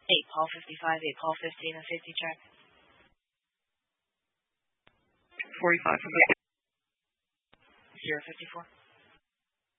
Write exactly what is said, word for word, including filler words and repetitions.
eight Paul fifty-five, eight Paul fifteen, and safety check. forty-five. zero fifty-four.